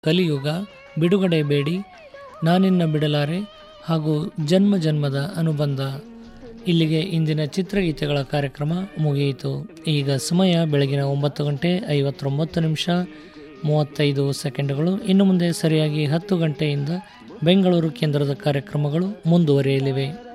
ಕಲಿಯುಗ, ಬಿಡುಗಡೆ ಬೇಡಿ, ನಾನಿನ್ನ ಬಿಡಲಾರೆ ಹಾಗೂ ಜನ್ಮ ಜನ್ಮದ ಅನುಬಂಧ. ಇಲ್ಲಿಗೆ ಇಂದಿನ ಚಿತ್ರಗೀತೆಗಳ ಕಾರ್ಯಕ್ರಮ ಮುಗಿಯಿತು. ಈಗ ಸಮಯ ಬೆಳಗಿನ 9:59:35 ಇನ್ನು ಮುಂದೆ ಸರಿಯಾಗಿ 10 ಗಂಟೆಯಿಂದ ಬೆಂಗಳೂರು ಕೇಂದ್ರದ ಕಾರ್ಯಕ್ರಮಗಳು ಮುಂದುವರಿಯಲಿವೆ.